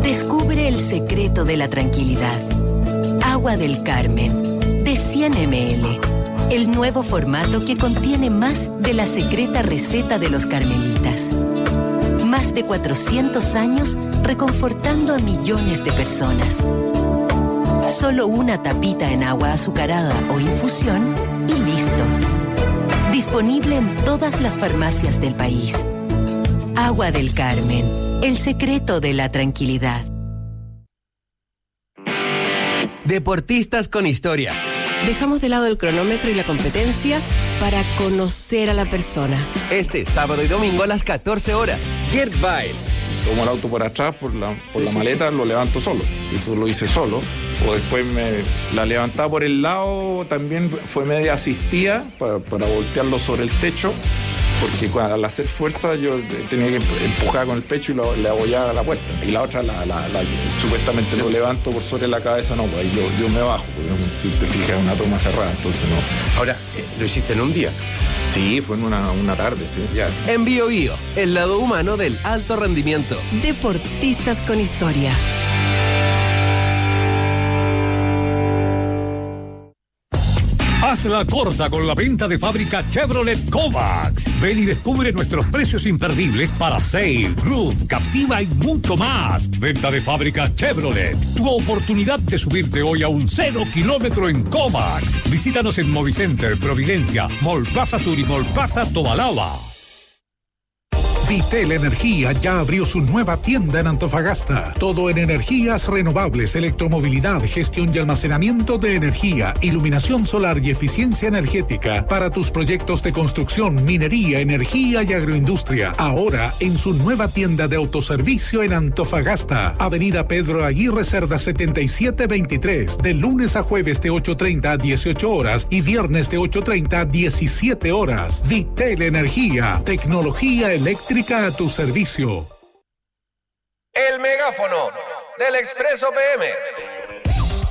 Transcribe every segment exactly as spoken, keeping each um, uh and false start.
Descubre el secreto de la tranquilidad. Agua del Carmen, de cien mililitros. El nuevo formato que contiene más de la secreta receta de los carmelitas. Más de cuatrocientos años reconfortando a millones de personas. Solo una tapita en agua azucarada o infusión y listo. Disponible en todas las farmacias del país. Agua del Carmen, el secreto de la tranquilidad. Deportistas con historia. Dejamos de lado el cronómetro y la competencia para conocer a la persona. Este sábado y domingo a las catorce horas. Gerd Weil. Tomo el auto por atrás, por la, por la maleta, lo levanto solo. Eso lo hice solo. O después me la levantaba por el lado, también fue media asistida para, para voltearlo sobre el techo. Porque cuando, al hacer fuerza yo tenía que empujar con el pecho y lo, le apoyaba a la puerta. Y la otra, la, la, la, supuestamente lo levanto por sobre la cabeza, no, pues ahí yo, yo me bajo. Porque si te fijas, es una toma cerrada, entonces no. Ahora, ¿lo hiciste en un día? Sí, fue en una, una tarde, sí. Ya. En Bio Bio, el lado humano del alto rendimiento. Deportistas con historia. Haz la corta con la venta de fábrica Chevrolet Kovacs. Ven y descubre nuestros precios imperdibles para Sail, Roof, Captiva y mucho más. Venta de fábrica Chevrolet. Tu oportunidad de subirte hoy a un cero kilómetro en Kovacs. Visítanos en Movicenter, Providencia, Mall Plaza Sur y Mall Plaza Tobalaba. Vitel Energía ya abrió su nueva tienda en Antofagasta. Todo en energías renovables, electromovilidad, gestión y almacenamiento de energía, iluminación solar y eficiencia energética para tus proyectos de construcción, minería, energía y agroindustria. Ahora en su nueva tienda de autoservicio en Antofagasta. Avenida Pedro Aguirre Cerda setenta y siete veintitrés. De lunes a jueves de ocho treinta a dieciocho horas y viernes de ocho treinta a diecisiete horas. Vitel Energía. Tecnología eléctrica a tu servicio. El megáfono del Expreso P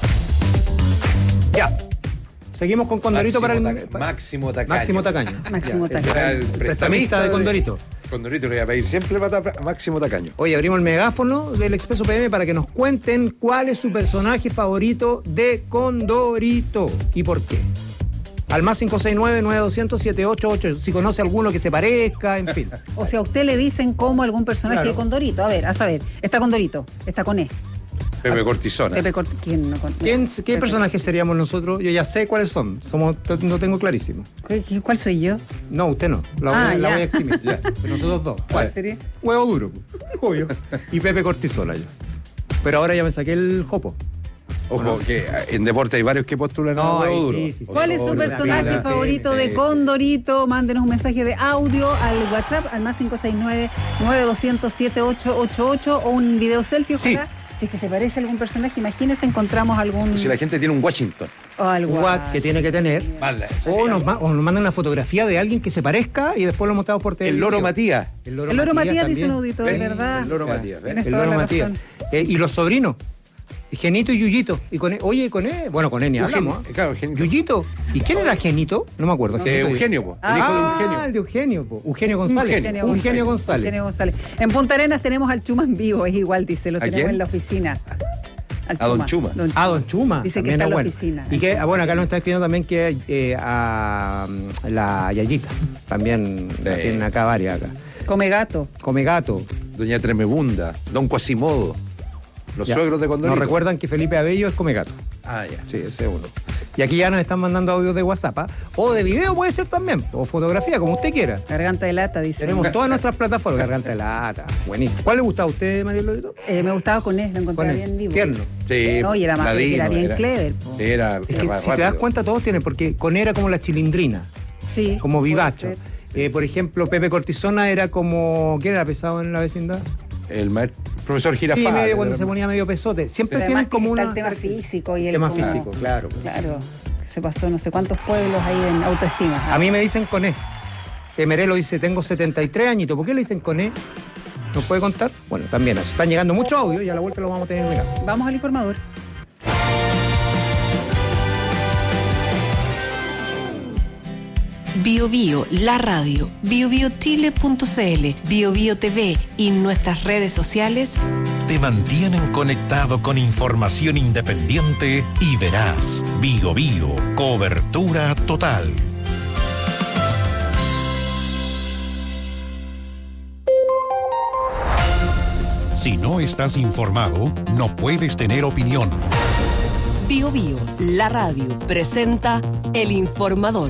M. Ya. Seguimos con Condorito Máximo para el... Taca, Máximo Tacaño. Máximo Tacaño. Máximo Ya, Tacaño. ese era el prestamista de Condorito. Condorito le voy a pedir siempre para Máximo Tacaño. Hoy abrimos el megáfono del Expreso P M para que nos cuenten cuál es su personaje favorito de Condorito y por qué. Al más cinco seis nueve, nueve dos cero cero, siete ocho ocho, si conoce alguno que se parezca, en fin. O sea, a usted le dicen como algún personaje Claro. de Condorito. A ver, a saber, está Condorito, está con E. Pepe Cortisona. Pepe Cort- ¿Quién no con- ¿Quién, ¿Qué Pepe- personajes seríamos nosotros? Yo ya sé cuáles son. Somos, no tengo clarísimo. ¿Qué- qué- ¿Cuál soy yo? No, usted no. La, Ah, voy, la ya. voy a eximir. Ya. Pero nosotros dos. ¿Cuál sería? Huevo duro. Obvio. Y Pepe Cortisola yo. Pero ahora ya me saqué el jopo. Ojo, que en deporte hay varios que postulan No, a ahí huevo duro. sí, sí, sí. ¿Cuál es su Pobre personaje vida, favorito Pepe, de Pepe. Condorito? Mándenos un mensaje de audio al WhatsApp al más cinco seis nueve, nueve dos cero cero, siete ocho ocho ocho o un video selfie, ojalá. Sí. Si es que se parece a algún personaje, imagínese, encontramos algún... Si la gente tiene un Washington. o algo. Un Watt que tiene que tener. Manda. O nos, ma- o nos mandan una fotografía de alguien que se parezca y después lo mostramos por El televisión. loro Matías. El loro, El loro Matías, dice un también. auditor, ¿Ves? ¿verdad? El loro Matías, ¿ves? Tienes El toda loro la Matías. razón. Eh, y los sobrinos. Genito y Yuyito. Y con, oye, con él, bueno, con él ni hablamos. Eugenio, claro, Eugenio. Yuyito. ¿Y quién era Genito? No me acuerdo. De Genito. Eugenio, po. El Ah, hijo de Ah, Eugenio. el de Eugenio, po. Eugenio González. Eugenio. Eugenio González. Eugenio González. En Punta Arenas tenemos al Chuma en vivo, es igual, dice, lo ¿A tenemos quién? en la oficina. Al A don Chuma. Ah, don Chuma. Dice que también está es en la bueno. oficina. Y que, ah, bueno, acá nos está escribiendo también que eh, a mm, la Yayita. También la Eh. tienen acá varias acá. Come gato. Come gato. Doña Tremebunda. Don Quasimodo. Los Ya. suegros de Condorito. Nos recuerdan que Felipe Abello es come gato. Ah, ya. Sí, ese es uno. Y aquí ya nos están mandando audios de WhatsApp. ¿ah? O de video puede ser también. O fotografía, como usted quiera. Garganta de lata, dice. Tenemos todas nuestras plataformas. Garganta de lata. Buenísimo. ¿Cuál le gusta a usted, María Lorito? Eh, me gustaba con él, lo Con encontraba él. bien vivo. Tierno. Sí, No, y era más ladino, era bien clever, po. Sí, era, Es que era si te das rápido. cuenta, todos tienen, porque con era como la chilindrina, Sí. como puede vivacho. ser. Eh, por ejemplo, Pepe Cortisona era como. ¿Quién era pesado en la vecindad? El maestro, profesor Girafá. Sí, medio de- cuando se ponía medio pesote. Siempre Pero tienen además como que está una. el tema físico y el tema como- físico, claro. Claro, que se pasó no sé cuántos pueblos ahí en autoestima. A mí me dicen Coné. Emerelo dice, tengo setenta y tres añitos. ¿Por qué le dicen Coné? ¿Nos puede contar? Bueno, también eso. Están llegando muchos audios y a la vuelta lo vamos a tener en el caso. Vamos al informador. Bio Bio, la radio, bio bio chile punto c l, Bio Bio T V y nuestras redes sociales te mantienen conectado con información independiente y veraz. Bio Bio, cobertura total. Si no estás informado, no puedes tener opinión. Bio Bio, la radio, presenta El Informador.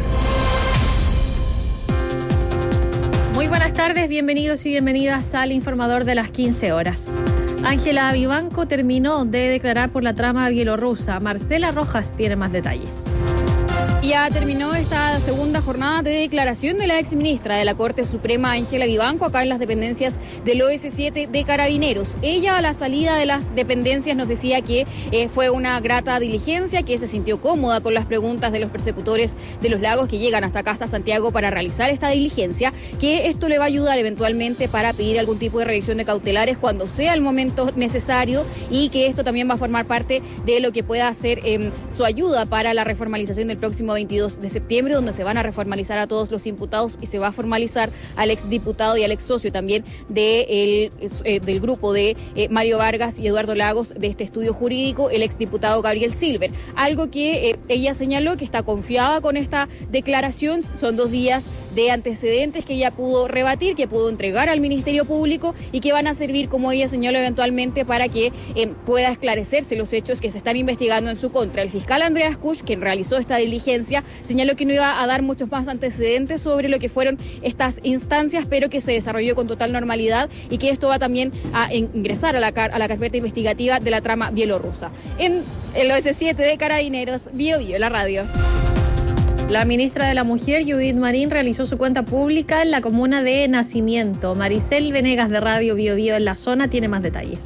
Muy buenas tardes, bienvenidos y bienvenidas al Informador de las quince horas. Ángela Vivanco terminó de declarar por la trama bielorrusa. Marcela Rojas tiene más detalles. Ya terminó esta segunda jornada de declaración de la exministra de la Corte Suprema, Ángela Vivanco, acá en las dependencias del O S siete de Carabineros. Ella, a la salida de las dependencias, nos decía que eh, fue una grata diligencia, que se sintió cómoda con las preguntas de los persecutores de los lagos que llegan hasta acá, hasta Santiago, para realizar esta diligencia, que esto le va a ayudar eventualmente para pedir algún tipo de revisión de cautelares cuando sea el momento necesario, y que esto también va a formar parte de lo que pueda ser eh, su ayuda para la reformalización del próximo veintidós de septiembre, donde se van a reformalizar a todos los imputados y se va a formalizar al exdiputado y al ex socio también de el, eh, del grupo de eh, Mario Vargas y Eduardo Lagos de este estudio jurídico, el exdiputado Gabriel Silver. Algo que eh, ella señaló que está confiada con esta declaración. Son dos días de antecedentes que ella pudo rebatir, que pudo entregar al Ministerio Público y que van a servir, como ella señaló, eventualmente para que eh, pueda esclarecerse los hechos que se están investigando en su contra. El fiscal Andreas Kusch, quien realizó esta diligencia, señaló que no iba a dar muchos más antecedentes sobre lo que fueron estas instancias, pero que se desarrolló con total normalidad y que esto va también a ingresar a la, car- a la carpeta investigativa de la trama bielorrusa. En el O S siete de Carabineros, Bio Bio, la radio. La ministra de la Mujer, Judith Marín, realizó su cuenta pública en la comuna de Nacimiento. Maricel Venegas de Radio Bio Bio en la zona tiene más detalles.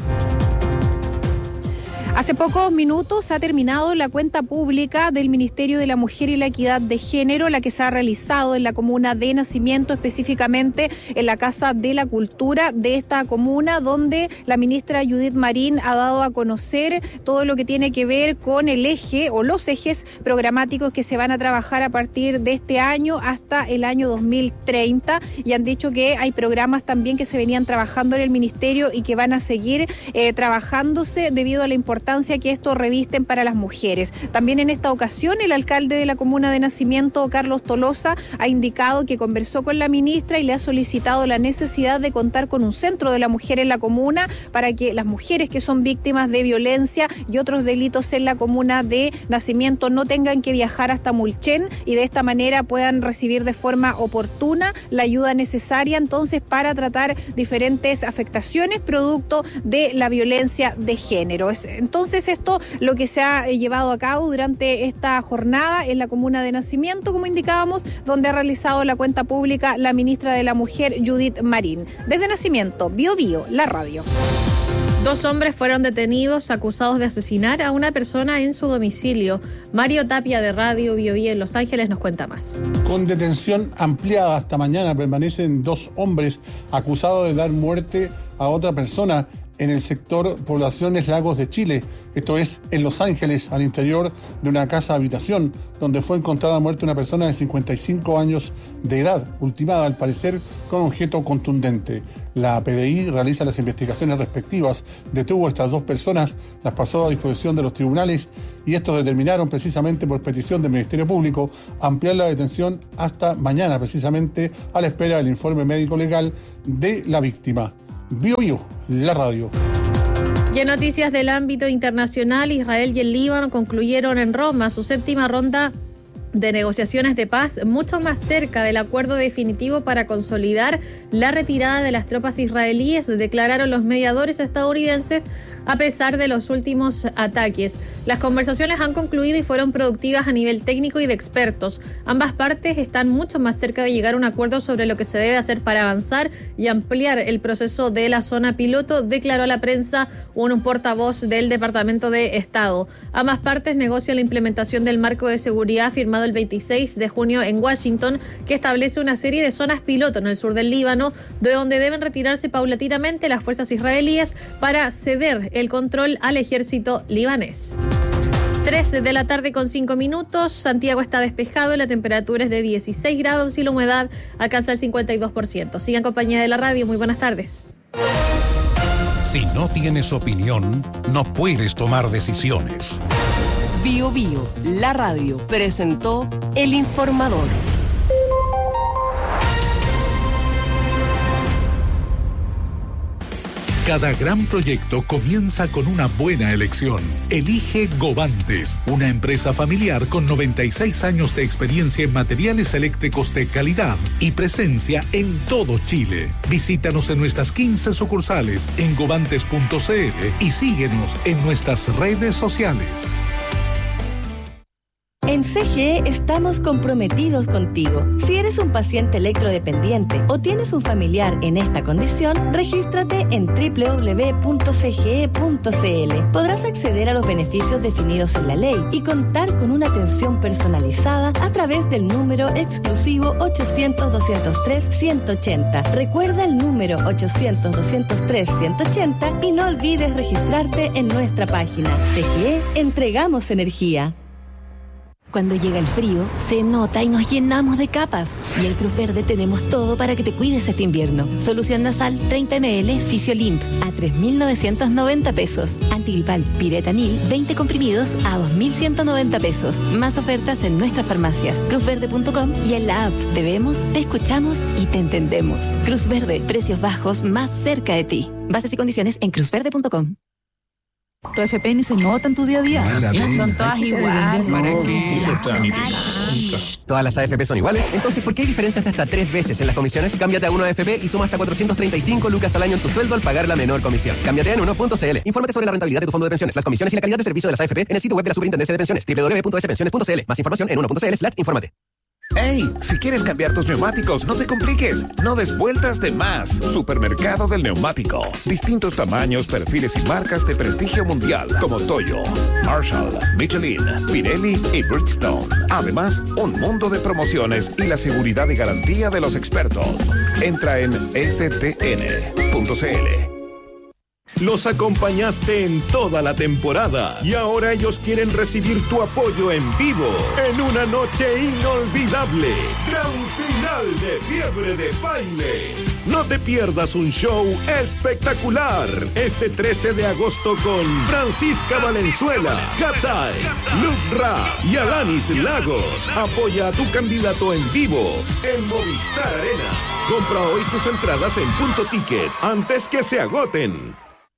Hace pocos minutos ha terminado la cuenta pública del Ministerio de la Mujer y la Equidad de Género, la que se ha realizado en la comuna de Nacimiento, específicamente en la Casa de la Cultura de esta comuna, donde la ministra Judith Marín ha dado a conocer todo lo que tiene que ver con el eje o los ejes programáticos que se van a trabajar a partir de este año hasta el año dos mil treinta, y han dicho que hay programas también que se venían trabajando en el ministerio y que van a seguir eh, trabajándose debido a la importancia que esto revisten para las mujeres. También en esta ocasión el alcalde de la comuna de Nacimiento, Carlos Tolosa, ha indicado que conversó con la ministra y le ha solicitado la necesidad de contar con un centro de la mujer en la comuna para que las mujeres que son víctimas de violencia y otros delitos en la comuna de Nacimiento no tengan que viajar hasta Mulchen y de esta manera puedan recibir de forma oportuna la ayuda necesaria entonces para tratar diferentes afectaciones producto de la violencia de género. Entonces, Entonces esto lo que se ha llevado a cabo durante esta jornada en la comuna de Nacimiento, como indicábamos, donde ha realizado la cuenta pública la ministra de la Mujer, Judith Marín. Desde Nacimiento, Bio Bio, la radio. Dos hombres fueron detenidos acusados de asesinar a una persona en su domicilio. Mario Tapia de Radio Bio Bio en Los Ángeles nos cuenta más. Con detención ampliada hasta mañana permanecen dos hombres acusados de dar muerte a otra persona en el sector Poblaciones Lagos de Chile, esto es en Los Ángeles, al interior de una casa habitación, donde fue encontrada muerta una persona de cincuenta y cinco años de edad, ultimada al parecer con objeto contundente. La P D I realiza las investigaciones respectivas, detuvo a estas dos personas, las pasó a disposición de los tribunales y estos determinaron precisamente por petición del Ministerio Público ampliar la detención hasta mañana, precisamente a la espera del informe médico legal de la víctima. Bio Bio, la radio. Y en noticias del ámbito internacional, Israel y el Líbano concluyeron en Roma su séptima ronda de negociaciones de paz, mucho más cerca del acuerdo definitivo para consolidar la retirada de las tropas israelíes, declararon los mediadores estadounidenses a pesar de los últimos ataques. Las conversaciones han concluido y fueron productivas a nivel técnico y de expertos. Ambas partes están mucho más cerca de llegar a un acuerdo sobre lo que se debe hacer para avanzar y ampliar el proceso de la zona piloto, declaró a la prensa un portavoz del Departamento de Estado. Ambas partes negocian la implementación del marco de seguridad firmado el veintiséis de junio en Washington, que establece una serie de zonas piloto en el sur del Líbano, de donde deben retirarse paulatinamente las fuerzas israelíes para ceder el control al ejército libanés. tres de la tarde con cinco minutos, Santiago está despejado, la temperatura es de dieciséis grados y la humedad alcanza el cincuenta y dos por ciento. Sigan en compañía de la radio, muy buenas tardes. Si no tienes opinión, no puedes tomar decisiones. Bio Bio, la radio, presentó El Informador. Cada gran proyecto comienza con una buena elección. Elige Govantes, una empresa familiar con noventa y seis años de experiencia en materiales eléctricos de calidad y presencia en todo Chile. Visítanos en nuestras quince sucursales en govantes punto c l y síguenos en nuestras redes sociales. En C G E estamos comprometidos contigo. Si eres un paciente electrodependiente o tienes un familiar en esta condición, regístrate en doble u doble u doble u punto c g e punto c l. Podrás acceder a los beneficios definidos en la ley y contar con una atención personalizada a través del número exclusivo ochocientos, doscientos tres, ciento ochenta. Recuerda el número ochocientos, doscientos tres, ciento ochenta y no olvides registrarte en nuestra página. C G E, entregamos energía. Cuando llega el frío, se nota y nos llenamos de capas. Y en Cruz Verde tenemos todo para que te cuides este invierno. Solución nasal treinta mililitros Fisiolimp a tres mil novecientos noventa pesos. Antigripal Piretanil veinte comprimidos a dos mil ciento noventa pesos. Más ofertas en nuestras farmacias, cruz verde punto com y en la app. Te vemos, te escuchamos y te entendemos. Cruz Verde, precios bajos más cerca de ti. Bases y condiciones en cruz verde punto com. Tu F P ni se nota en tu día a día. No, son todas iguales. Todas las A F P son iguales, entonces ¿por qué hay diferencias de hasta tres veces en las comisiones? Cámbiate a uno A F P y suma hasta cuatrocientos treinta y cinco lucas al año en tu sueldo al pagar la menor comisión. Cámbiate en uno punto c l. Infórmate sobre la rentabilidad de tu fondo de pensiones, las comisiones y la calidad de servicio de las A F P en el sitio web de la Superintendencia de Pensiones, doble u doble u doble u punto s pensiones punto c l. Más información en uno punto c l slash infórmate. ¡Hey! Si quieres cambiar tus neumáticos, no te compliques. No des vueltas de más. Supermercado del Neumático. Distintos tamaños, perfiles y marcas de prestigio mundial como Toyo, Marshall, Michelin, Pirelli y Bridgestone. Además, un mundo de promociones y la seguridad y garantía de los expertos. Entra en s t n punto c l. Los acompañaste en toda la temporada y ahora ellos quieren recibir tu apoyo en vivo en una noche inolvidable. Gran final de Fiebre de Baile. No te pierdas un show espectacular este trece de agosto con Francisca Valenzuela, Cat Eyes, Luke Ra y Alanis Lagos. Apoya a tu candidato en vivo en Movistar Arena. Compra hoy tus entradas en Punto Ticket antes que se agoten.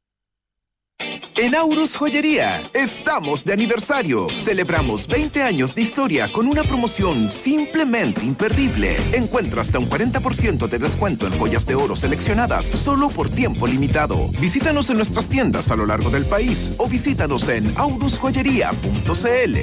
En Aurus Joyería, estamos de aniversario. Celebramos veinte años de historia con una promoción simplemente imperdible. Encuentra hasta un cuarenta por ciento de descuento en joyas de oro seleccionadas solo por tiempo limitado. Visítanos en nuestras tiendas a lo largo del país o visítanos en aurus joyería punto c l.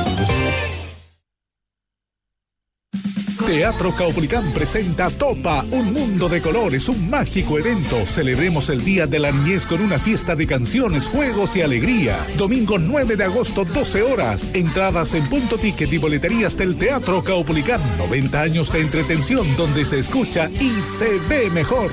Teatro Caupolicán presenta Topa, un mundo de colores, un mágico evento. Celebremos el Día de la Niñez con una fiesta de canciones, juegos y alegría. Domingo nueve de agosto, doce horas. Entradas en Punto Ticket y boleterías del Teatro Caupolicán. noventa años de entretención donde se escucha y se ve mejor.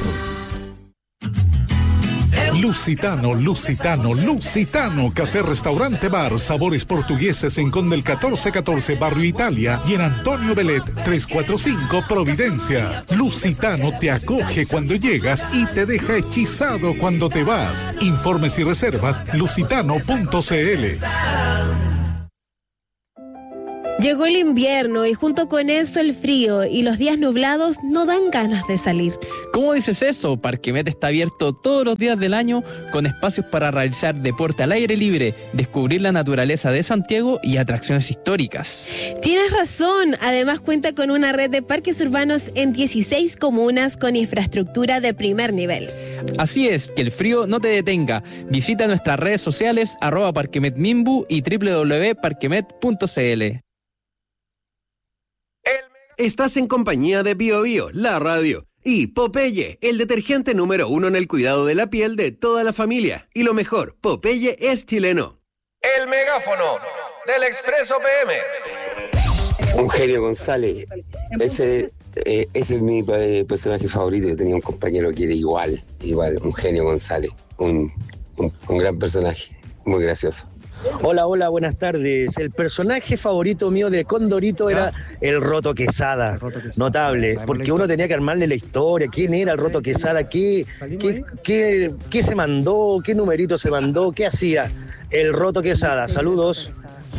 Lusitano, Lusitano, Lusitano, café, restaurante, bar, sabores portugueses en Condel catorce catorce, Barrio Italia y en Antonio Belet trescientos cuarenta y cinco, Providencia. Lusitano te acoge cuando llegas y te deja hechizado cuando te vas. Informes y reservas, lusitano punto c l. Llegó el invierno y junto con eso el frío y los días nublados no dan ganas de salir. ¿Cómo dices eso? Parquemet está abierto todos los días del año con espacios para realizar deporte al aire libre, descubrir la naturaleza de Santiago y atracciones históricas. Tienes razón, además cuenta con una red de parques urbanos en dieciséis comunas con infraestructura de primer nivel. Así es, que el frío no te detenga. Visita nuestras redes sociales arroba parquemetmimbu y doble u doble u doble u punto parquemet punto c l. Estás en compañía de Bio Bio, la radio, y Popeye, el detergente número uno en el cuidado de la piel de toda la familia. Y lo mejor, Popeye es chileno. El megáfono del Expreso P M. Un genio González. Ese, eh, ese es mi eh, personaje favorito. Yo tenía un compañero que era igual, igual, un genio González. Un, un, un gran personaje, muy gracioso. Hola, hola, buenas tardes. El personaje favorito mío de Condorito era el Roto Quesada. Notable, porque uno tenía que armarle la historia. ¿Quién era el Roto Quesada? ¿Qué, qué, qué, qué se mandó? ¿Qué numerito se mandó? ¿Qué hacía el Roto Quesada? Saludos.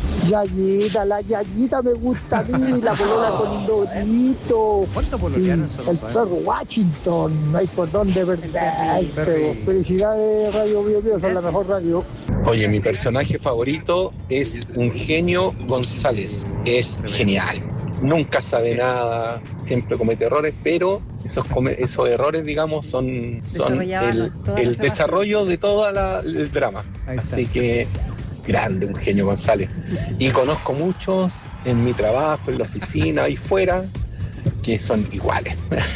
Yayita, la Yayita me gusta a mí, la polola Condorito. ¿Cuántos bolivianos son? El perro Washington, no hay por dónde perderse. Felicidades, Radio Bio Bio, son la mejor radio. Oye, mi personaje favorito es un genio González. Es genial. Nunca sabe nada, siempre comete errores, pero esos, come, esos errores, digamos, son, son el, el desarrollo de todo el drama. Así que grande, un genio González. Y conozco muchos en mi trabajo, en la oficina, ahí fuera, que son iguales.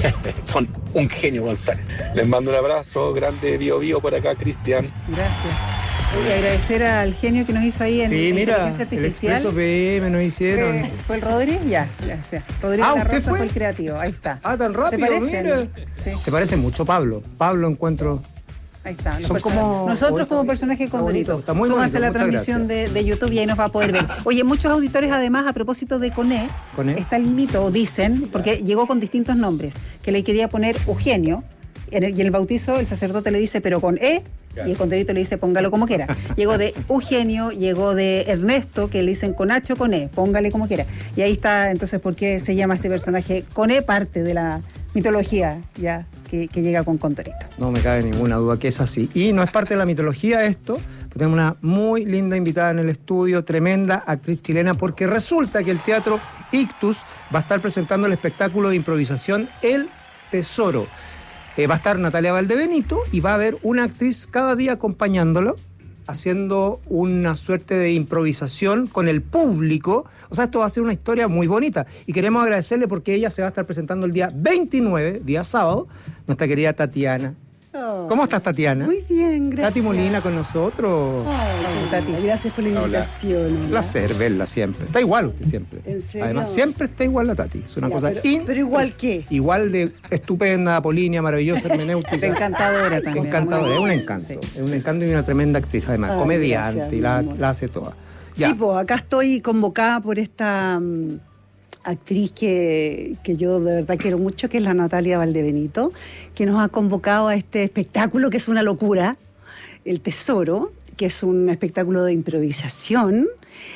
Son un genio González. Les mando un abrazo, grande Bio Bio por acá, Cristian. Gracias. Y agradecer al genio que nos hizo ahí en sí, mira, inteligencia artificial. El Expreso P M nos hicieron. ¿Fue, ¿Fue el Rodri? Ya, gracias. Rodri ah, La ¿usted Rosa fue? fue el creativo, ahí está. Ah, tan rápido, Se parecen, mira. Sí. Se parece mucho a Pablo. Pablo encuentro... Ahí está. Son como, nosotros como personaje Condorito. Está muy Súmase bonito, la muchas transmisión de, de YouTube y ahí nos va a poder ver. Oye, muchos auditores además, a propósito de Coné, ¿Coné? está el mito, dicen, porque llegó con distintos nombres, que le quería poner Eugenio, en el, y en el bautizo el sacerdote le dice, pero con E, y el Condorito le dice, póngalo como quiera. Llegó de Eugenio, llegó de Ernesto, que le dicen con H o con E, póngale como quiera. Y ahí está, entonces, ¿por qué se llama este personaje Coné? Parte de la mitología ya que, que llega con Condorito. No me cabe ninguna duda que es así. Y no es parte de la mitología esto, pero tenemos una muy linda invitada en el estudio, tremenda actriz chilena, porque resulta que el Teatro Ictus va a estar presentando el espectáculo de improvisación El Tesoro. Eh, va a estar Natalia Valdebenito y va a haber una actriz cada día acompañándolo, haciendo una suerte de improvisación con el público. O sea, esto va a ser una historia muy bonita. Y queremos agradecerle porque ella se va a estar presentando el día veintinueve, día sábado, nuestra querida Tatiana. Oh. ¿Cómo estás, Tatiana? Muy bien, gracias. Tati Molina con nosotros. Ay, Tati, gracias por la invitación. Un placer verla siempre. Está igual usted siempre. ¿En serio? Además, siempre está igual la Tati. Es una ya, cosa pero, in... pero igual qué. Igual de estupenda, apolínea, maravillosa, hermenéutica. Encantadora también. Encantadora, es un encanto. Sí, es un sí. encanto y una tremenda actriz, además. Ay, comediante, gracias, y la, la hace toda. Ya. Sí, pues acá estoy convocada por esta um, actriz que, que yo de verdad quiero mucho, que es la Natalia Valdebenito, que nos ha convocado a este espectáculo que es una locura, El Tesoro, que es un espectáculo de improvisación.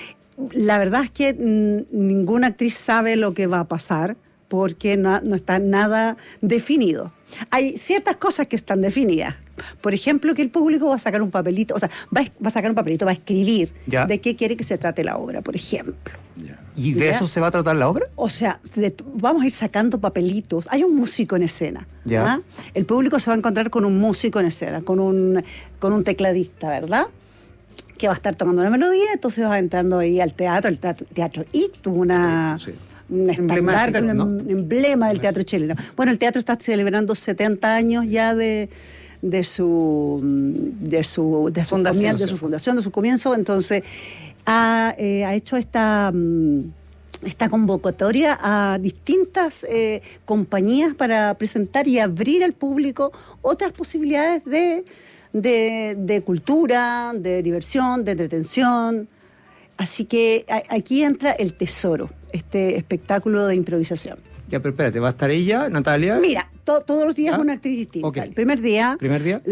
La verdad es que m, ninguna actriz sabe lo que va a pasar porque no, no está nada definido. Hay ciertas cosas que están definidas. Por ejemplo, que el público va a sacar un papelito, o sea, va a, va a sacar un papelito, va a escribir ¿Ya? de qué quiere que se trate la obra, por ejemplo. Ya. ¿Y de ¿Ya? eso se va a tratar la obra? O sea, de, vamos a ir sacando papelitos. Hay un músico en escena. ¿Ya? ¿Ah? El público se va a encontrar con un músico en escena, con un, con un tecladista, ¿verdad? Que va a estar tocando una melodía, entonces va entrando ahí al teatro, el teatro, teatro Ictus, una... Sí, sí. un estandarte, un, ¿no? un emblema del teatro chileno. Bueno, el teatro está celebrando setenta años ya de, de su de su, de su fundación, comienzo, de su fundación, de su comienzo, entonces ha, eh, ha hecho esta, esta convocatoria a distintas eh, compañías para presentar y abrir al público otras posibilidades de, de, de cultura, de diversión, de entretención. Así que a, aquí entra El Tesoro, este espectáculo de improvisación. Ya, pero espérate, ¿va a estar ella, Natalia? Mira, to, todos los días ¿Ah? una actriz distinta. Okay. El primer día, ¿Primer día?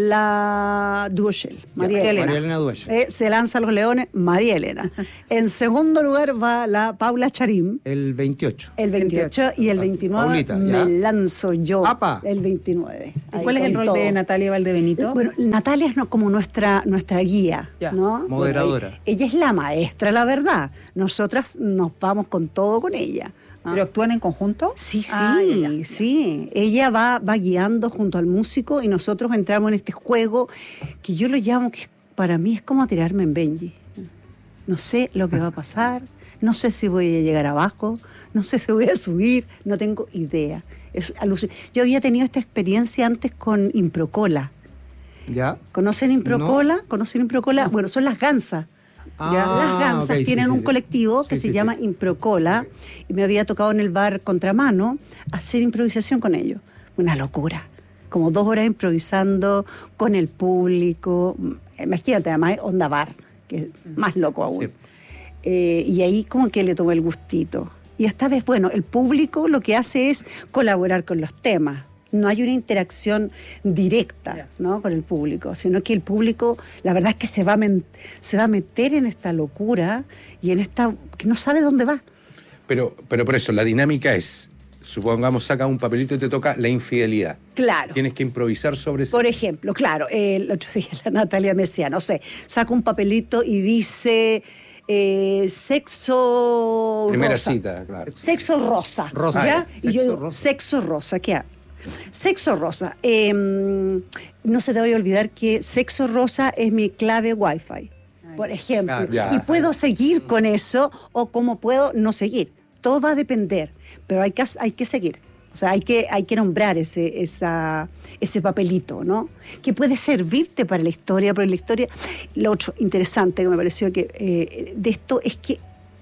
la Duochel, María ya, Elena. María Elena Duochel. Eh, se lanza a los leones, María Elena. En segundo lugar va la Paula Charim. El veintiocho. El veintiocho, veintiocho y el veintinueve Paulita, me lanzo yo. ¡Apa! El veintinueve. ¿Y cuál es el rol todo. de Natalia Valdebenito? Bueno, Natalia es no, como nuestra, nuestra guía, ya. ¿no? Moderadora. Bueno, ella, ella es la maestra, la verdad. Nosotras nos vamos con todo con ella. ¿Pero actúan en conjunto? Sí, sí, ah, ya, ya. sí. Ella va, va guiando junto al músico y nosotros entramos en este juego que yo lo llamo, que para mí es como tirarme en Benji. No sé lo que va a pasar, no sé si voy a llegar abajo, no sé si voy a subir, no tengo idea. Es alucinante. Yo había tenido esta experiencia antes con Improcola. ¿Ya? ¿Conocen Improcola? No. ¿Conocen Improcola? No. Bueno, son las gansas. Ah, las gansas okay, tienen sí, sí, un sí. colectivo que sí, se sí, llama sí. Improcola okay. y me había tocado en el bar Contramano hacer improvisación con ellos. Una locura. Como dos horas improvisando con el público. Imagínate, además onda bar. que es más loco aún. Sí. Eh, y ahí como que le tomó el gustito. Y esta vez, bueno, el público lo que hace es colaborar con los temas. No hay una interacción directa, ¿no?, con el público, sino que el público, la verdad es que se va a, men- se va a meter en esta locura y en esta que no sabe dónde va. Pero, pero por eso, la dinámica es, supongamos, saca un papelito y te toca la infidelidad. Claro. Tienes que improvisar sobre eso. Por ejemplo, claro, eh, el otro día la Natalia me decía, no sé, saca un papelito y dice... Eh, sexo Primera rosa. cita, claro. Sexo rosa. Rosa. ¿Ya? Ah, y sexo yo digo, rosa. sexo rosa, ¿qué hay? Sexo rosa. Eh, no se te vaya a olvidar que sexo rosa es mi clave Wi-Fi, por ejemplo. Ah, ya. Y puedo seguir con eso o como puedo no seguir. Todo va a depender, pero hay que, hay que seguir. O sea, hay que, hay que nombrar ese, esa, ese papelito, ¿no? Que puede servirte para la historia, pero la historia... Lo otro interesante que me pareció que eh, de esto es que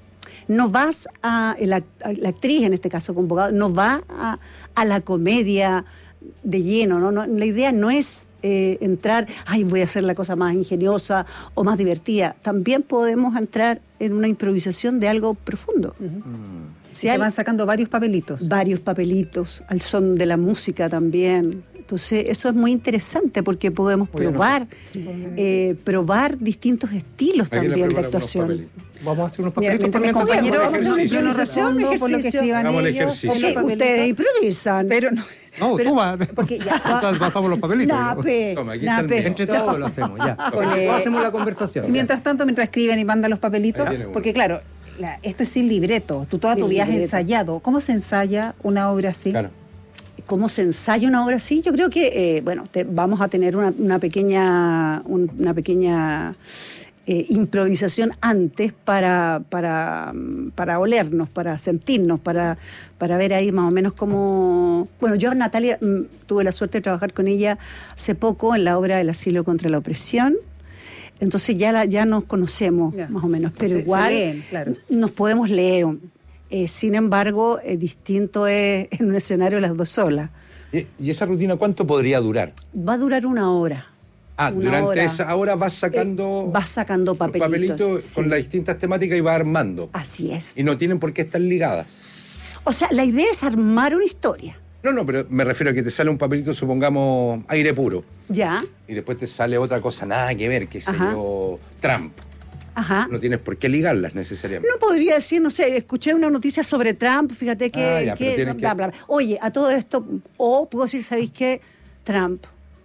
no vas a... La, a la actriz, en este caso convocada, no va a, a la comedia de lleno, ¿no? no la idea no es eh, entrar, ay, voy a hacer la cosa más ingeniosa o más divertida. También podemos entrar en una improvisación de algo profundo. Uh-huh. Si se hay, van sacando varios papelitos. Varios papelitos, al son de la música también. Entonces, eso es muy interesante porque podemos Oye, probar, no. Sí. eh, probar distintos estilos también de actuación. Vamos a hacer unos Mira, papelitos. mientras mis compañeros vamos a hacer una ejercicio. improvisación, respondo por lo que ejercicio. escriban Hagamos el ellos. ejercicio. por los Ok, papelitos. ustedes improvisan. Pero no. No, Pero- tú vas. porque ya- Entonces pasamos los papelitos. Nape, Toma, aquí está el nape. mío. Entre todos lo hacemos, ya. Con, eh, hacemos la conversación. Y mientras tanto, mientras escriben y mandan los papelitos, Ahí tiene uno. porque claro, la- esto es sin libreto. Tú toda tu Sin vida has libreto. ensayado. ¿Cómo se ensaya una obra así? Claro. ¿Cómo se ensaya una obra así? Yo creo que, eh, bueno, te- vamos a tener una, una pequeña, un- una pequeña eh, improvisación antes para, para, mm, para olernos, para sentirnos, para, para ver ahí más o menos cómo... Bueno, yo, Natalia, mm, tuve la suerte de trabajar con ella hace poco en la obra El asilo contra la opresión. Entonces ya, la, ya nos conocemos Ya. más o menos, pero Se- se igual leen, claro. nos podemos leer. Eh, sin embargo, eh, distinto es en un escenario las dos solas. ¿Y, y esa rutina cuánto podría durar? Va a durar una hora. Ah, Una durante hora. esa hora vas sacando Eh, vas sacando los papelitos. papelitos sí. con las distintas temáticas y vas armando. Así es. Y no tienen por qué estar ligadas. O sea, la idea es armar una historia. No, no, pero me refiero a que te sale un papelito, supongamos, aire puro. Ya, Y después te sale otra cosa, nada que ver, que sé Ajá. yo, Trump. ajá. No tienes por qué ligarlas necesariamente. No podría decir, no sé, escuché una noticia sobre Trump, fíjate que... Ah, ya, pero que- tienes que- bla, bla, bla. Oye, a todo esto, o puedo decir, ¿sabéis qué? Trump,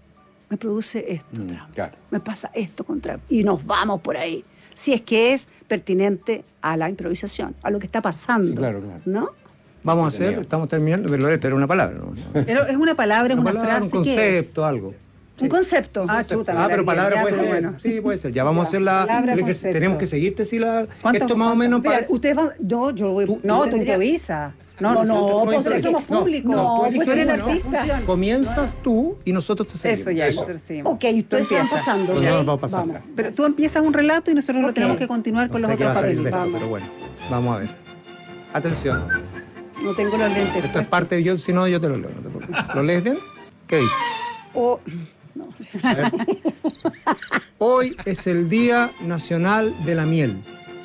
me produce esto, Mm, Trump. claro. Me pasa esto con Trump. Y nos vamos por ahí. Si es que es pertinente a la improvisación, a lo que está pasando. Sí, claro, claro. ¿No? Vamos a hacer, Entretenido. estamos terminando, pero Loreto, era una palabra. ¿no? Pero es una palabra, es una, palabra, frase. un ¿qué es? concepto, algo. Un concepto. Ah, chuta, me Ah, la pero lié, palabra ya, puede pero ser. bueno. Sí, puede ser. Ya vamos a hacer la. Palabra, el ejercicio. concepto. Tenemos que seguirte si la. ¿Cuánto- Esto más o menos Mira, para. ustedes van... No, yo voy... No, tú tendría- improvisa. No, No, no, nosotros, pues nosotros es que- somos no, público. no, pues pues tú eres sí, el no, artista. funciona. Comienzas tú y nosotros te seguimos. Eso ya, Eso. eso seguimos. Ok, ustedes Tú van empiezas. pasando. Nosotros ya. nos vamos pasando. Vamos. Pero tú empiezas un relato y nosotros lo Ok. tenemos que continuar con No los sé qué va otros a salir de papeles. esto, Vamos. pero bueno. Vamos a ver. Atención. No tengo los lentes. Esto es parte de yo, si no, yo te lo leo. No te preocupes. ¿Lo lees bien? ¿Qué dice? O- A ver. Hoy es el Día Nacional de la Miel.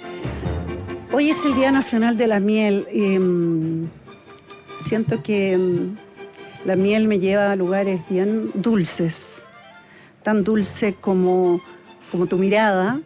Hoy es el Día Nacional de la Miel. y, mm, siento que mm, la miel me lleva a lugares bien dulces, tan dulce como, como tu mirada.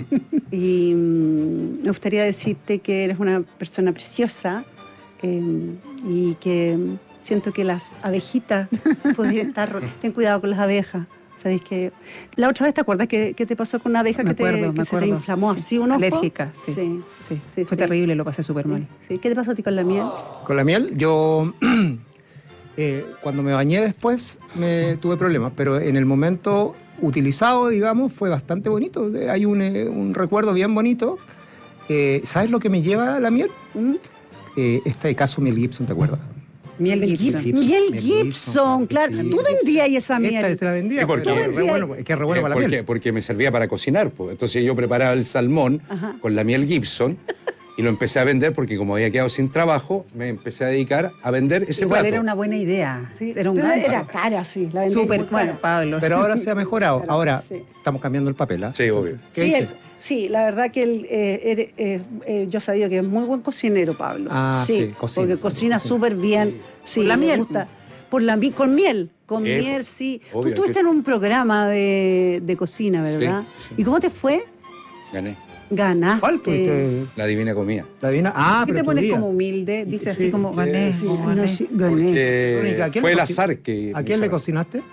y mm, me gustaría decirte que eres una persona preciosa eh, y que mm, siento que las abejitas podrían estar... ro- Ten cuidado con las abejas. ¿Sabes qué? La otra vez, ¿te acuerdas que, que te pasó con una abeja Me que, acuerdo, te, me que se te acuerdo. inflamó Sí. así un ojo? Alérgica, sí. Sí, sí, sí. Fue sí. terrible, lo pasé súper mal. Sí. ¿Qué te pasó a ti con la miel? Con la miel, yo eh, cuando me bañé después me tuve problemas, pero en el momento utilizado, digamos, fue bastante bonito. Hay un, eh, un recuerdo bien bonito. Eh, ¿Sabes lo que me lleva la miel? ¿Mm? Eh, este caso Mel Gibson, ¿te acuerdas? Miel Miel Gibson. Gibson. Miel Miel Gibson, Gibson, claro. sí. Tú vendías esa miel. Esta se la vendía. ¿Y por porque qué? es re bueno, es que es re bueno Eh, para la ¿por miel. qué? Porque me servía para cocinar. Pues. Entonces yo preparaba el salmón Ajá. con la miel Gibson y lo empecé a vender porque como había quedado sin trabajo, me empecé a dedicar a vender ese Igual plato. era una buena idea. Sí, Era un pero gancho. era cara, sí. La vendí Súper, muy bueno, cara. Pablo. Pero sí. ahora se ha mejorado. Claro, Ahora sí. estamos cambiando el papel. ¿ah? Sí, obvio. ¿Qué Sí, dice? el- Sí, la verdad que él, eh, er- eh, eh, yo sabía que es muy buen cocinero, Pablo. Ah, sí, cocina, porque sí, cocina súper bien. Sí, Por la me miel. gusta. Por la mi- con miel, con Sí, miel, pues, sí. Tú obvio, estuviste que- en un programa de, de cocina, ¿verdad? ¿Y cómo te fue? Gané. Ganaste. ¿Cuál tuviste? La divina comida. La divina. Ah, ¿Qué pero te tu pones día. como humilde? Dice así Sí, como que- gané. Sí, como no, gané. sí, gané. Porque Verónica, ¿a quién fue le el coci- azar que... ¿A quién le puso. cocinaste?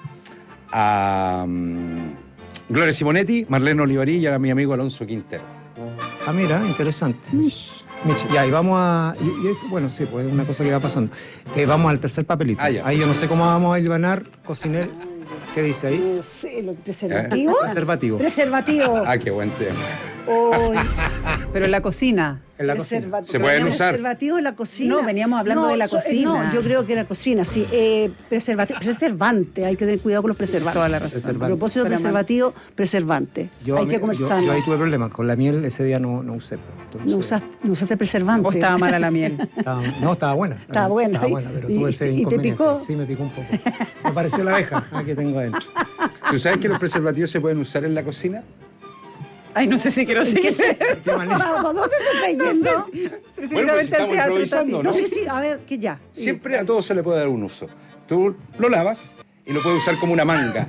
A um, Gloria Simonetti, Marlene Olivarí y a mi amigo Alonso Quintero. Ah, mira, interesante. Micha, ya, y vamos a... y- y es- bueno, sí, pues es una cosa que va pasando. Eh, vamos al tercer papelito. Ah, ya. Ahí yo no sé cómo vamos a ganar, cocinero. ¿Qué dice ahí? No sé, lo- ¿preservativo? Preservativo. Preservativo. Ah, qué buen tema. Uy, Pero en la cocina. En la cocina. preservativo. Se pueden usar. Preservativo en la cocina. No, veníamos hablando de la so- eh, cocina. No, yo creo que la cocina, sí. Eh, preservativo, preservante, hay que tener cuidado con los preservantes. Toda la razón. A Preservante. propósito de Pero, preservativo, preservante. Yo, hay me- que comer yo, sano. yo ahí tuve problemas. Con la miel ese día no, no usé. Entonces, No usaste, no usaste preservante. O estaba mala la miel. estaba- no, estaba buena. Estaba buena, Estaba ¿sí? buena, pero ¿Y- tuve y- ese y te inconveniente. picó? Sí, me picó un poco. Me pareció la abeja ah, que tengo adentro. ¿Tú sabes que los preservativos se pueden usar en la cocina? Ay, no sé si quiero ¿En qué seguir. se- ¿Qué manera? ¿Para dónde te estás yendo? Bueno, pues si estamos improvisando, No ¿no? sé si, a ver, que ya. Siempre a todo se le puede dar un uso. Tú lo lavas y lo puedes usar como una manga.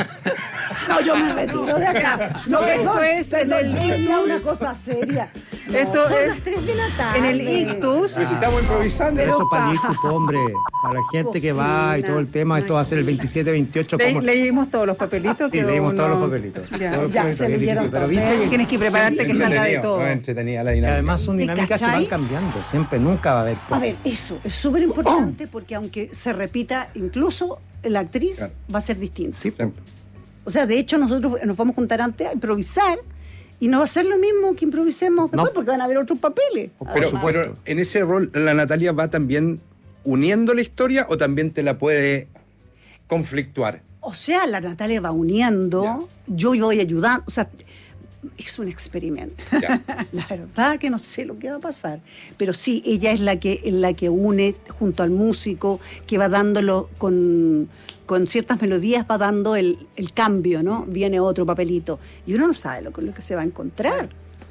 No, yo me retiro de acá. No, perdón, esto es en perdón, el esto es ictus. una cosa seria. No, Esto son es las tres de la tarde. En el ictus. Pero si estamos improvisando. Pero Eso para el pa- YouTube, hombre. Para la gente que va y todo el tema. Esto va a ser el veintisiete, veintiocho. Le- como- leímos todos los papelitos. Sí, quedó leímos todos los uno- papelitos. Ya. Todos los Ya, papelitos, se que es leyeron difícil, pero todos. viste que Tienes que prepararte que salga de Entretenido, todo. no, entretenida la y dinámica. además son ¿Te dinámicas que van cachai? cambiando. Siempre, nunca va a haber. A ver, eso es súper importante porque aunque se repita, incluso la actriz Claro. va a ser distinta. Sí, pues. O sea, de hecho, nosotros nos vamos a juntar antes a improvisar y no va a ser lo mismo que improvisemos después No. porque van a haber otros papeles. Pero, Además. pero en ese rol, ¿la Natalia va también uniendo la historia o también te la puede conflictuar? O sea, la Natalia va uniendo, Ya. yo voy ayudando, o sea, es un experimento. Ya. La verdad que no sé lo que va a pasar, pero sí, ella es la que, la que une junto al músico, que va dándolo con, con ciertas melodías, va dando el, el cambio, ¿no? Viene otro papelito y uno no sabe lo, con lo que se va a encontrar.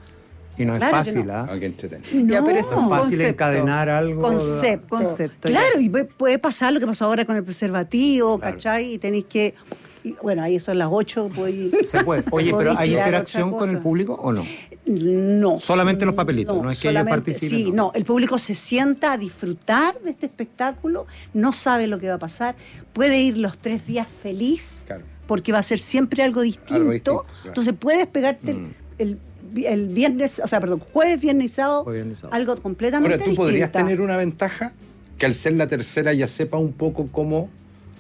Y no es Claro que fácil, no. ¿ah? Ah, qué entretenido. Ya, No. pero eso No es un fácil concepto. encadenar algo. Concepto. Concepto, Claro, ya. y puede, puede pasar lo que pasó ahora con el preservativo, Claro. ¿cachai? Y tenéis que. Y, bueno, ahí son las ocho, pues. Se puede. Oye, pero podéis ¿hay tirar interacción otra con el cosa. público o no? No. Solamente los papelitos, no es que ellos solamente- participen, Sí, no. no. el público se sienta a disfrutar de este espectáculo, no sabe lo que va a pasar, puede ir los tres días feliz, Claro. porque va a ser siempre algo distinto. Algo distinto, claro. Entonces puedes pegarte el- Mm. el, el viernes, o sea, perdón, jueves, viernes y sábado, Jueves, viernes y sábado. algo completamente Ahora, tú distinto. podrías tener una ventaja que al ser la tercera ya sepa un poco cómo...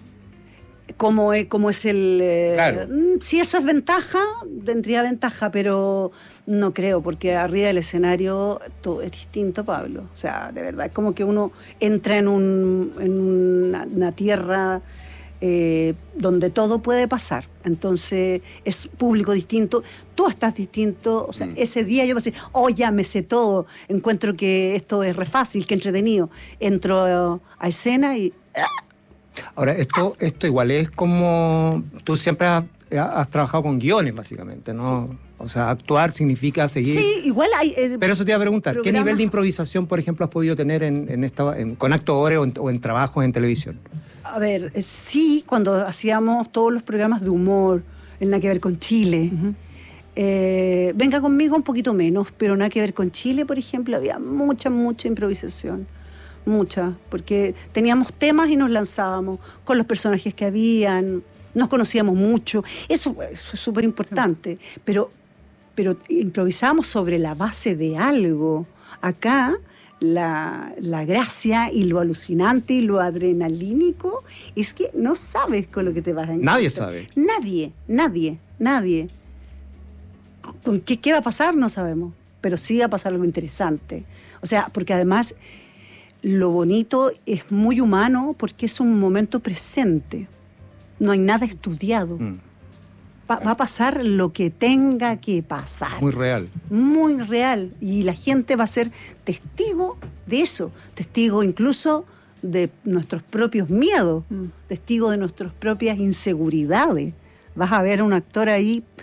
Como es, como es el... eh, Claro. mm, si eso es ventaja, tendría ventaja, pero no creo, porque arriba del escenario todo es distinto, Pablo. O sea, de verdad, es como que uno entra en, un, en una, una tierra eh, donde todo puede pasar. Entonces, es público distinto, tú estás distinto. O sea, Mm. ese día yo voy a decir, oh, ya me sé todo, encuentro que esto es re fácil, que entretenido. Entro a escena y... Ahora, esto, esto igual es como. Tú siempre has, has trabajado con guiones, básicamente, ¿no? O sea, actuar significa seguir. Sí, igual hay... eh, Pero eso te iba a preguntar, ¿qué programas- nivel de improvisación, por ejemplo, has podido tener en, en esta, en- con actores o en, o en trabajos en televisión? A ver, eh, sí, cuando hacíamos todos los programas de humor, en nada que ver con Chile. Eh, venga conmigo un poquito menos, pero nada que ver con Chile, por ejemplo, había mucha, mucha improvisación. Mucha, porque teníamos temas y nos lanzábamos con los personajes que habían, nos conocíamos mucho. Eso, eso es súper importante, pero, pero improvisábamos sobre la base de algo. Acá la, la gracia y lo alucinante y lo adrenalínico es que no sabes con lo que te vas a encontrar. Nadie sabe. Nadie, nadie, nadie. ¿Con qué, qué va a pasar? No sabemos, pero sí va a pasar algo interesante. O sea, porque además lo bonito es muy humano porque es un momento presente. No hay nada estudiado. Mm, Va, va a pasar lo que tenga que pasar. muy real. Muy real. Y la gente va a ser testigo de eso. Testigo incluso de nuestros propios miedos. Testigo de nuestras propias inseguridades. Vas a ver a un actor ahí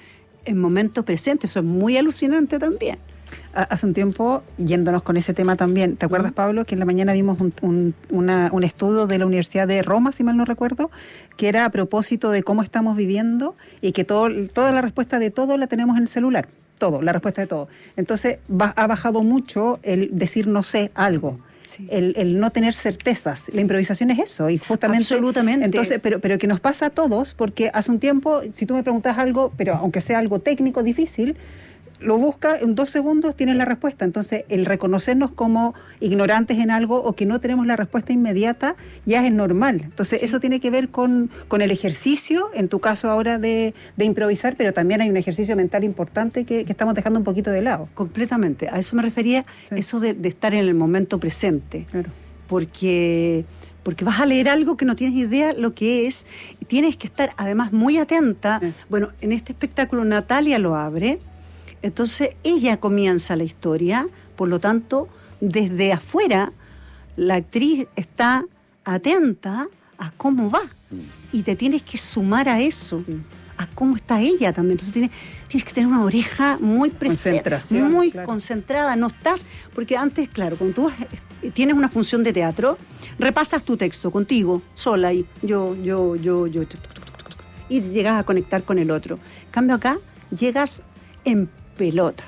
en momento presente. Eso es muy alucinante también. Hace un tiempo, yéndonos con ese tema también, ¿te acuerdas, Pablo, que en la mañana vimos un, un, una, un estudio de la Universidad de Roma, si mal no recuerdo, que era a propósito de cómo estamos viviendo y que todo, toda la respuesta de todo la tenemos en el celular? Todo, la respuesta de todo. Entonces, va, ha bajado mucho el decir no sé algo. Sí. El, el no tener certezas. Sí. La improvisación es eso, y justamente. Absolutamente. Entonces, pero, pero que nos pasa a todos, porque hace un tiempo, si tú me preguntas algo, pero aunque sea algo técnico, difícil, lo busca, en dos segundos tienes la respuesta. Entonces, el reconocernos como ignorantes en algo o que no tenemos la respuesta inmediata ya es normal. Entonces, sí. Eso tiene que ver con, con el ejercicio, en tu caso ahora de, de improvisar, pero también hay un ejercicio mental importante que, que estamos dejando un poquito de lado. Completamente. A eso me refería, sí. Eso de, de estar en el momento presente. Claro. Porque... porque vas a leer algo que no tienes idea lo que es, y tienes que estar además muy atenta. Sí. Bueno, en este espectáculo Natalia lo abre. Entonces ella comienza la historia, por lo tanto, desde afuera, la actriz está atenta a cómo va y te tienes que sumar a eso, a cómo está ella también. Entonces tienes, tienes que tener una oreja muy presente, muy claro. Concentrada. No estás, porque antes, claro, cuando tú tienes una función de teatro, repasas tu texto contigo, sola, y yo, yo, yo, yo, y llegas a conectar con el otro. En cambio acá, llegas en pelota,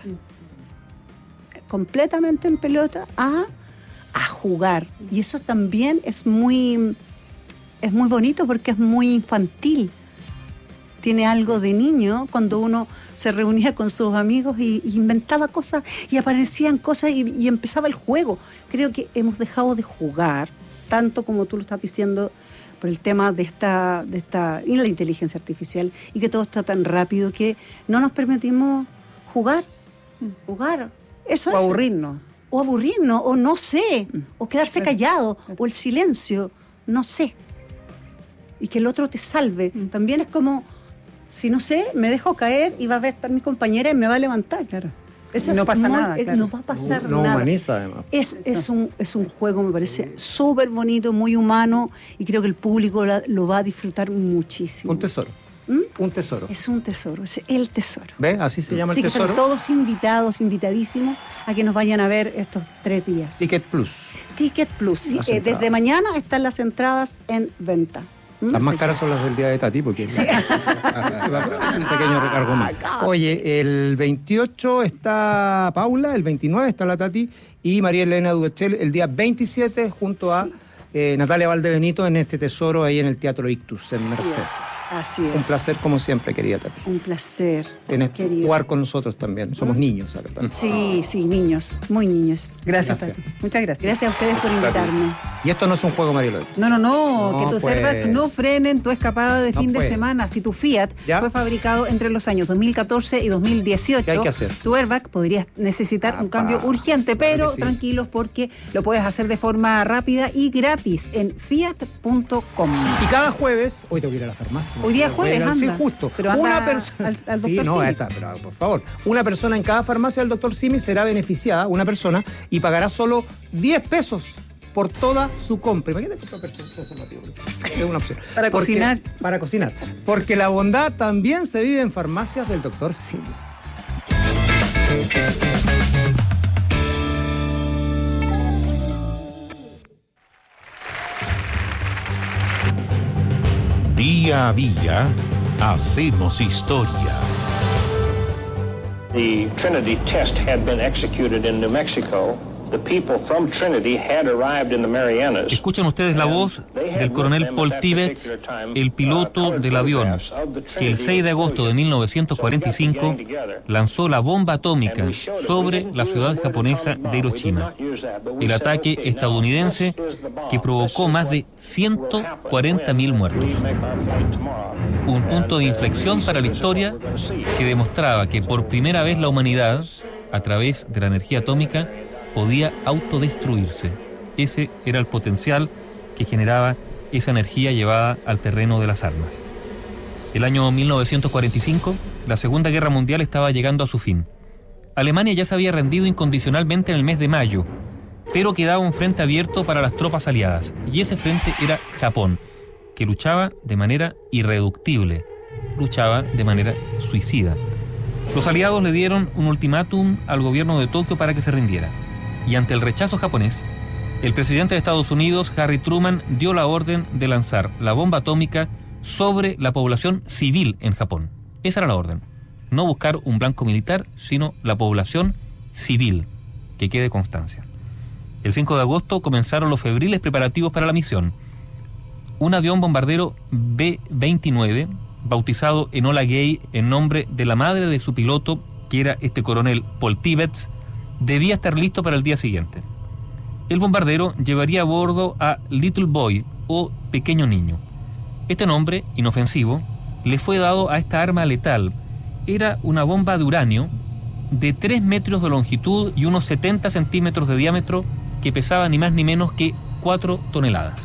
completamente en pelota a, a jugar, y eso también es muy es muy bonito porque es muy infantil, tiene algo de niño cuando uno se reunía con sus amigos y, y inventaba cosas y aparecían cosas y, y empezaba el juego. Creo que hemos dejado de jugar tanto como tú lo estás diciendo por el tema de esta de esta y la inteligencia artificial, y que todo está tan rápido que no nos permitimos jugar, jugar, eso o es. aburrirnos. O aburrirnos, o no sé, mm. o quedarse callado, o el silencio, no sé. Y que el otro te salve. Mm. También es como, si no sé, me dejo caer y va a estar mi compañera y me va a levantar. Claro. Eso no pasa muy, nada. Claro. No va a pasar no, no nada. No humaniza, además. Es, es, un, es un juego, me parece súper bonito, muy humano, y creo que el público la, lo va a disfrutar muchísimo. Un tesoro. ¿Mm? Un tesoro. Es un tesoro, es el tesoro. ¿Ves? Así se llama Así el que tesoro. están todos invitados, invitadísimos a que nos vayan a ver estos tres días. Ticket Plus. Ticket Plus. Sí, eh, desde mañana están las entradas en venta. ¿Mm? Las más caras son las del día de Tati, porque sí. Un pequeño recargo más. Oye, el veintiocho está Paula, el veintinueve está la Tati y María Elena Duechel el día veintisiete junto a sí. eh, Natalia Valdebenito en este tesoro ahí en el Teatro Ictus, en Merced. Así es. Un placer como siempre, querida Tati. Un placer. Tienes que jugar con nosotros también. Somos ¿Mm? niños acá también. Sí, sí, niños. Muy niños. Gracias, gracias. Tati. Muchas gracias. Gracias a ustedes por invitarme. Y esto no es un juego, Mariela. No, no, no, no que tus pues... airbags no frenen tu escapada de no fin pues. de semana. Si tu Fiat ¿Ya? fue fabricado entre los años dos mil catorce y dos mil dieciocho, ¿qué hay que hacer? Tu airbag podría necesitar ah, un cambio urgente, pero sí. tranquilos porque lo puedes hacer de forma rápida y gratis en fiat punto com. Y cada jueves, hoy tengo que ir a la farmacia. Hoy día jueves, anda. Sí, justo. Pero una persona. Al, al sí, no, está, pero por favor. Una persona en cada farmacia del doctor Simi será beneficiada, una persona, y pagará solo diez pesos por toda su compra. Imagínate comprar preservativo. Es una opción. Para Porque, cocinar. Para cocinar. Porque la bondad también se vive en farmacias del doctor Simi. Día a día, hacemos historia. The Trinity test had been executed in New Mexico. The people from Trinity had arrived in the Marianas. Escuchan ustedes la voz del coronel Paul Tibbets, el piloto del avión, que el seis de agosto de mil novecientos cuarenta y cinco lanzó la bomba atómica sobre la ciudad japonesa de Hiroshima. El ataque estadounidense que provocó más de ciento cuarenta mil muertos. Un punto de inflexión para la historia que demostraba que por primera vez la humanidad, a través de la energía atómica, podía autodestruirse. Ese era el potencial que generaba esa energía llevada al terreno de las armas. El año mil novecientos cuarenta y cinco, la Segunda Guerra Mundial estaba llegando a su fin. Alemania ya se había rendido incondicionalmente en el mes de mayo, pero quedaba un frente abierto para las tropas aliadas, y ese frente era Japón, que luchaba de manera irreductible, luchaba de manera suicida. Los aliados le dieron un ultimátum al gobierno de Tokio para que se rindiera. Y ante el rechazo japonés, el presidente de Estados Unidos, Harry Truman, dio la orden de lanzar la bomba atómica sobre la población civil en Japón. Esa era la orden. No buscar un blanco militar, sino la población civil, que quede constancia. El cinco de agosto comenzaron los febriles preparativos para la misión. Un avión bombardero B veintinueve, bautizado Enola Gay en nombre de la madre de su piloto, que era este coronel Paul Tibbets, debía estar listo para el día siguiente. El bombardero llevaría a bordo a Little Boy, o pequeño niño. Este nombre, inofensivo, le fue dado a esta arma letal. Era una bomba de uranio de tres metros de longitud y unos setenta centímetros de diámetro, que pesaba ni más ni menos que cuatro toneladas.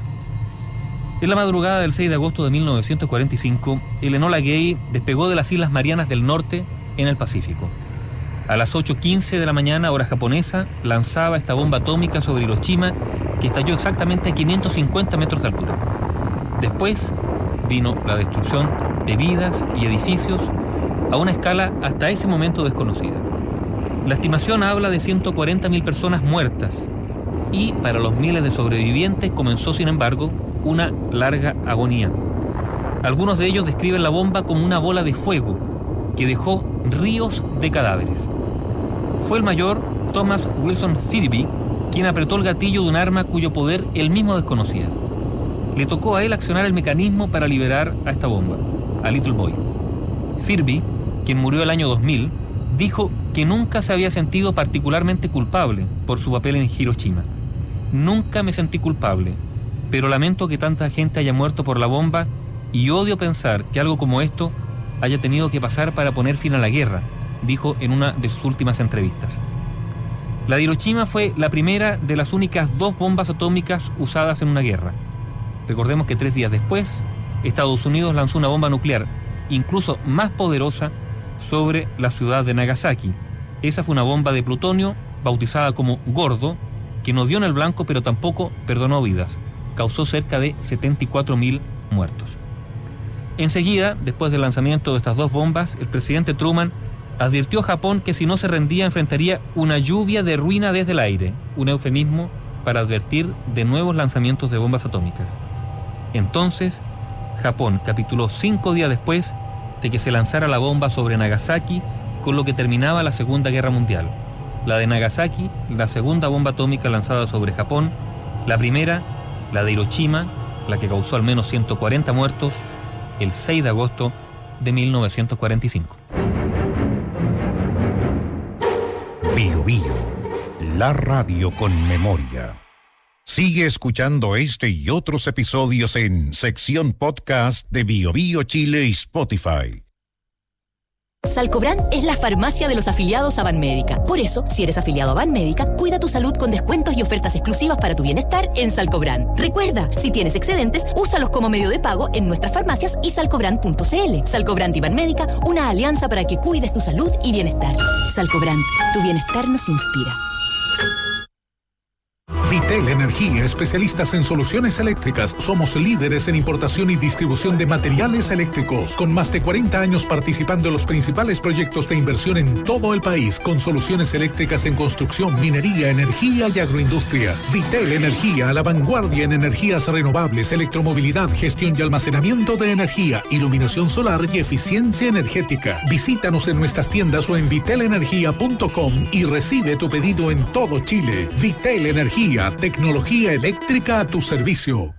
En la madrugada del seis de agosto de mil novecientos cuarenta y cinco, el Enola Gay despegó de las Islas Marianas del Norte en el Pacífico. A las ocho quince de la mañana, hora japonesa, lanzaba esta bomba atómica sobre Hiroshima, que estalló exactamente a quinientos cincuenta metros de altura. Después vino la destrucción de vidas y edificios a una escala hasta ese momento desconocida. La estimación habla de ciento cuarenta mil personas muertas, y para los miles de sobrevivientes comenzó, sin embargo, una larga agonía. Algunos de ellos describen la bomba como una bola de fuego que dejó ríos de cadáveres. Fue el mayor Thomas Wilson Firby quien apretó el gatillo de un arma cuyo poder él mismo desconocía. Le tocó a él accionar el mecanismo para liberar a esta bomba, a Little Boy. Firby, quien murió el año dos mil, dijo que nunca se había sentido particularmente culpable por su papel en Hiroshima. Nunca me sentí culpable, pero lamento que tanta gente haya muerto por la bomba y odio pensar que algo como esto haya tenido que pasar para poner fin a la guerra, dijo en una de sus últimas entrevistas. La de Hiroshima fue la primera de las únicas dos bombas atómicas usadas en una guerra. Recordemos que tres días después, Estados Unidos lanzó una bomba nuclear, incluso más poderosa, sobre la ciudad de Nagasaki. Esa fue una bomba de plutonio, bautizada como Gordo, que no dio en el blanco, pero tampoco perdonó vidas. Causó cerca de setenta y cuatro mil muertos. Enseguida, después del lanzamiento de estas dos bombas, el presidente Truman advirtió a Japón que si no se rendía enfrentaría una lluvia de ruina desde el aire, un eufemismo para advertir de nuevos lanzamientos de bombas atómicas. Entonces, Japón capituló cinco días después de que se lanzara la bomba sobre Nagasaki, con lo que terminaba la Segunda Guerra Mundial. La de Nagasaki, la segunda bomba atómica lanzada sobre Japón; la primera, la de Hiroshima, la que causó al menos ciento cuarenta muertos, el seis de agosto de mil novecientos cuarenta y cinco. Bio Bio, la radio con memoria. Sigue escuchando este y otros episodios en sección podcast de Bio Bio Chile y Spotify. Salcobran es la farmacia de los afiliados a Banmédica. Por eso, si eres afiliado a Banmédica, cuida tu salud con descuentos y ofertas exclusivas para tu bienestar en Salcobran. Recuerda, si tienes excedentes, úsalos como medio de pago en nuestras farmacias y salcobran punto cl. Salcobran y Banmédica, una alianza para que cuides tu salud y bienestar. Salcobran, tu bienestar nos inspira. Vitel Energía, especialistas en soluciones eléctricas. Somos líderes en importación y distribución de materiales eléctricos, con más de cuarenta años participando en los principales proyectos de inversión en todo el país, con soluciones eléctricas en construcción, minería, energía y agroindustria. Vitel Energía, a la vanguardia en energías renovables, electromovilidad, gestión y almacenamiento de energía, iluminación solar y eficiencia energética. Visítanos en nuestras tiendas o en vitel energía punto com y recibe tu pedido en todo Chile. Vitel Energía, tecnología eléctrica a tu servicio.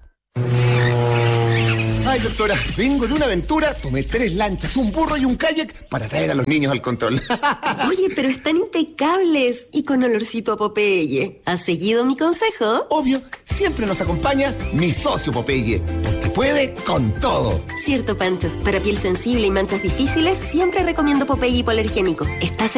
Ay, doctora, vengo de una aventura, tomé tres lanchas, un burro y un kayak para traer a los niños al control. Oye, pero están impecables y con olorcito a Popeye. ¿Has seguido mi consejo? Obvio, siempre nos acompaña mi socio Popeye, porque puede con todo. Cierto, Pancho. Para piel sensible y manchas difíciles, siempre recomiendo Popeye hipoalergénico. Estás